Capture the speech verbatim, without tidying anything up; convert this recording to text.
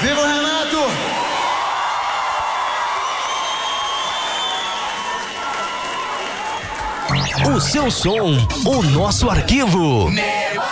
Viva o Renato! O seu som, o nosso arquivo.